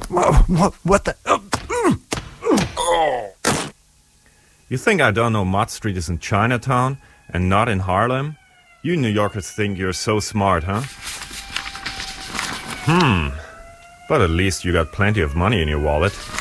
What the? You think I don't know Mott Street is in Chinatown and not in Harlem? You New Yorkers think you're so smart, huh? But at least you got plenty of money in your wallet.